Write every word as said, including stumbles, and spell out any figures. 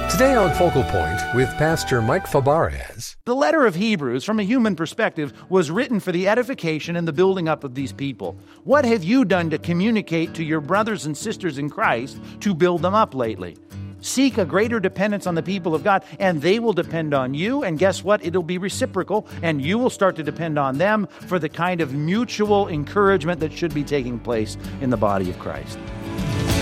Today on Focal Point with Pastor Mike Fabarez. The letter of Hebrews, from a human perspective, was written for the edification and the building up of these people. What have you done to communicate to your brothers and sisters in Christ to build them up lately? Seek a greater dependence on the people of God, and they will depend on you, and guess what? It'll be reciprocal, and you will start to depend on them for the kind of mutual encouragement that should be taking place in the body of Christ.